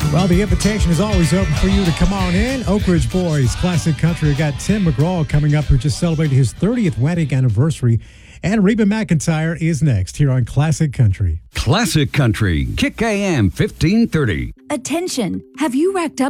Well, the invitation is always open for you to come on in. Oak Ridge Boys Classic Country. We got Tim McGraw coming up, who just celebrated his 30th wedding anniversary. And Reba McEntire is next here on Classic Country. Classic Country, Kick AM 1530. Attention! Have you racked up